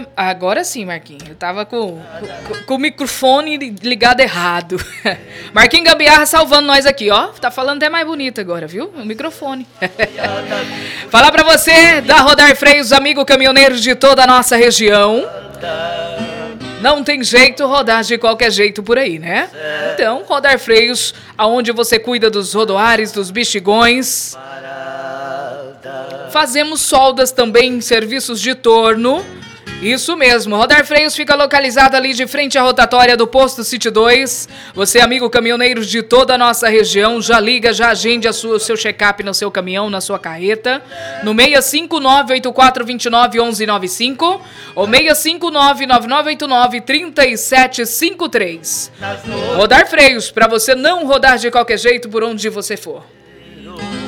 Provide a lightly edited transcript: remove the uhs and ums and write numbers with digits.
Agora sim, Marquinhos. Eu tava com o microfone ligado errado. Marquinhos Gambiarra salvando nós aqui, ó. Tá falando até mais bonito agora, viu? O microfone. Falar pra você da Rodar Freios, amigo caminhoneiro de toda a nossa região. Não tem jeito rodar de qualquer jeito por aí, né? Então, Rodar Freios, aonde você cuida dos rodoares, dos bexigões. Fazemos soldas também, serviços de torno. Isso mesmo, Rodar Freios fica localizado ali de frente à rotatória do Posto City 2. Você, amigo caminhoneiro de toda a nossa região, já liga, já agende o seu check-up no seu caminhão, na sua carreta, no 659-8429-1195 ou 659-9989-3753. Rodar Freios, para você não rodar de qualquer jeito por onde você for.